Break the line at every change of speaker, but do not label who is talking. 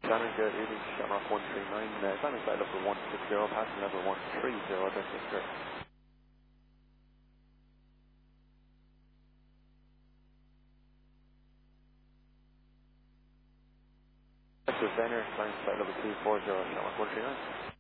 Challenger 80, Shamrock 139, landing side level 160, passing level 130, that's Victor. That's Venner, landing side level 240, Shamrock 139.